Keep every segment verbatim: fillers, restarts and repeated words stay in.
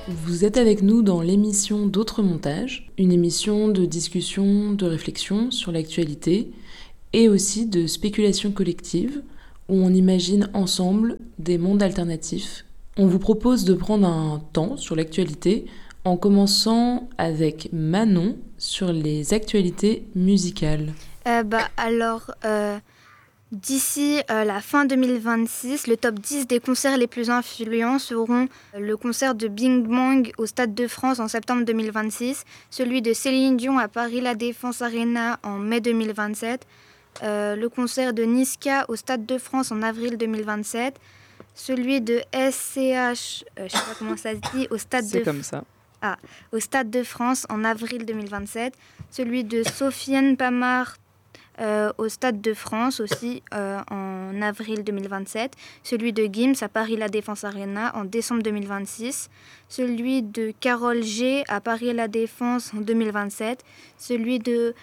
Vous êtes avec nous dans l'émission D'autres montages, une émission de discussion, de réflexion sur l'actualité et aussi de spéculation collective où on imagine ensemble des mondes alternatifs. On vous propose de prendre un temps sur l'actualité en commençant avec Manon sur les actualités musicales. Euh, bah, alors, euh, d'ici euh, la fin deux mille vingt-six, le top dix des concerts les plus influents seront le concert de Bing Bang au Stade de France en septembre deux mille vingt-six, celui de Céline Dion à Paris La Défense Arena en mai deux mille vingt-sept, euh, le concert de Niska au Stade de France en avril deux mille vingt-sept, celui de S C H, euh, je sais pas comment ça se dit, au Stade C'est de comme ça. Ah, au Stade de France en avril deux mille vingt-sept, celui de Sofiane Pamart euh, au Stade de France aussi euh, en avril deux mille vingt-sept, celui de Gims à Paris La Défense Arena en décembre deux mille vingt-six, celui de Carole G à Paris La Défense en deux mille vingt-sept, celui de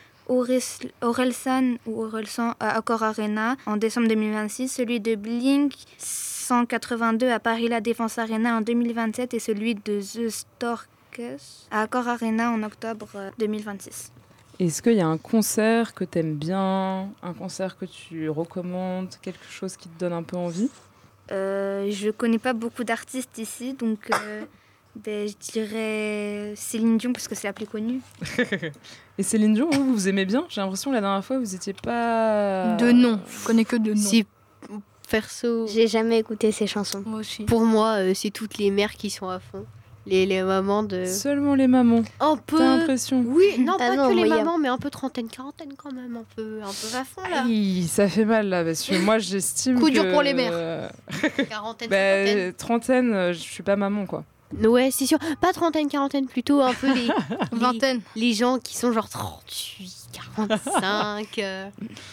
Orelsan ou Orelsan à Accor Arena en décembre deux mille vingt-six, celui de Blink cent quatre-vingt-deux à Paris La Défense Arena en deux mille vingt-sept et celui de The Stork à Accor Arena en octobre deux mille vingt-six. Est-ce qu'il y a un concert que t'aimes bien, un concert que tu recommandes, quelque chose qui te donne un peu envie ? euh, Je connais pas beaucoup d'artistes ici, donc euh, ben, je dirais Céline Dion parce que c'est la plus connue. Et Céline Dion, vous, vous aimez bien ? J'ai l'impression que la dernière fois, vous étiez pas... De nom, je connais que de nom. Si, perso, j'ai jamais écouté ces chansons. Moi aussi. Pour moi, euh, c'est toutes les mères qui sont à fond. Les, les mamans de... Seulement les mamans. Un peu... T'as l'impression ? Oui, non, ah pas non, que les moi, mamans, a... mais un peu trentaine, quarantaine quand même, un peu, un peu à fond là. Aïe, ça fait mal là, parce que moi j'estime Coup que... dur pour les mères. Euh... Quarantaine, bah, cinquantaine. trentaine, euh, je suis pas maman quoi. Ouais, c'est sûr. Pas trentaine, quarantaine, plutôt un peu les... Vingtaine. Les, les gens qui sont genre trente-huit, quarante-cinq... euh...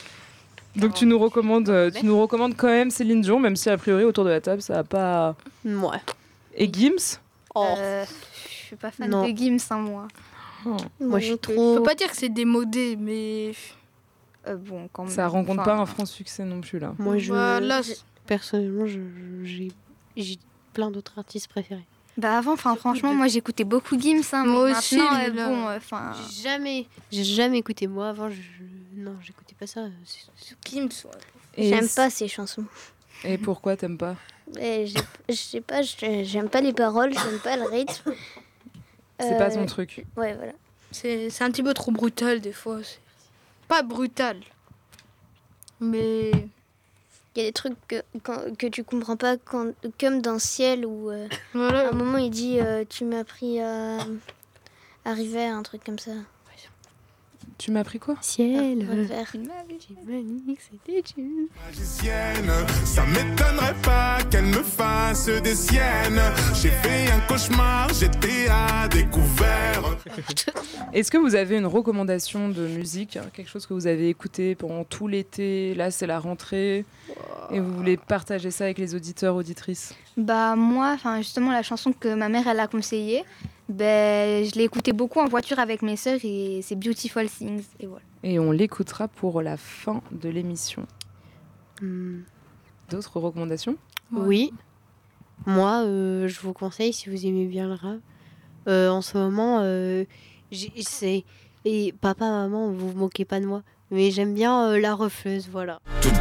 Donc tu nous recommandes, euh, tu nous recommandes quand même Céline Dion, même si a priori autour de la table ça a pas... Ouais. Et Gims ? Oh. Euh, je suis pas fan Non. de Gims, hein, moi. Oh. Moi, je suis Faut trop... pas dire que c'est démodé, mais... Euh, bon, quand même. Ça rencontre Enfin, pas un franc succès non plus là. Moi, je... Voilà. Personnellement, je, j'ai... j'ai plein d'autres artistes préférés. Bah avant, enfin franchement, moi j'écoutais beaucoup Gims, hein, mais Moi aussi, maintenant, mais euh, là- bon, enfin... J'ai jamais... J'ai jamais écouté. Moi, avant, je... Non, j'écoutais pas ça. C'est- c'est- Gims, Et J'aime c- pas ces chansons. Et pourquoi t'aimes pas ? Et j'ai- Je sais pas, je- j'aime pas les paroles, j'aime pas le rythme. C'est Euh, pas ton truc. Ouais, voilà. c'est, c'est un petit peu trop brutal des fois. C'est... Pas brutal. Mais... Il y a des trucs que, quand- que tu comprends pas, quand, comme dans Ciel, où euh, à Voilà. un moment il dit euh, tu m'as pris à, à River, un truc comme ça. Tu m'as pris quoi ? Ciel, À River. Titanic, c'était tu. Magicienne, ça m'étonnerait pas qu'elle me fasse des siennes. J'ai fait un cauchemar, j'étais à découvert. Est-ce que vous avez une recommandation de musique, hein, quelque chose que vous avez écouté pendant tout l'été, là c'est la rentrée, et vous voulez partager ça avec les auditeurs, auditrices ? Bah moi, enfin justement la chanson que ma mère elle a conseillée, ben je l'ai écoutée beaucoup en voiture avec mes sœurs et c'est Beautiful Things et voilà. Et on l'écoutera pour la fin de l'émission. Hmm. D'autres recommandations ? Oui. Moi, euh, je vous conseille, si vous aimez bien le rap, euh, en ce moment, euh, j'ai- c'est... Et papa, maman, vous vous moquez pas de moi, mais j'aime bien euh, La Refleuse, voilà.